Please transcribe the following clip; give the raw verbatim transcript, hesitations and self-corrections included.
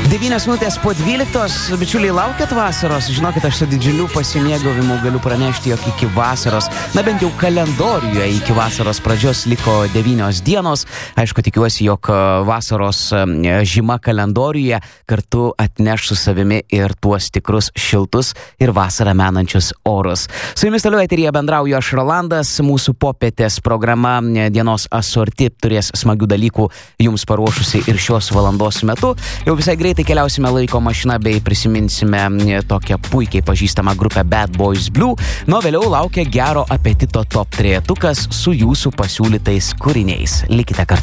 devynios minutės po dvyliktos, bičiuliai, laukiat vasaros? Žinokit, aš su didžiuliu pasimėgavimu galiu pranešti, jog iki vasaros, na bent jau kalendoriuje iki vasaros pradžios liko devynios dienos. Aišku, tikiuosi, jog vasaros žyma kalendoriuje kartu atneš su savimi ir tuos tikrus šiltus ir vasarą menančius orus. Su jumis toliau eteryje bendrauju aš, Rolandas. Mūsų popietės programa dienos asorti turės smagių dalykų jums paruošusi ir šios valandos metu. Jau visai greitai keliausime laiko mašina bei prisiminsime tokią puikiai pažįstamą grupę Bad Boys Blue. Nuo vėliau laukia gero apetito top trejetukas su jūsų pasiūlytais kūriniais. Likite kartu.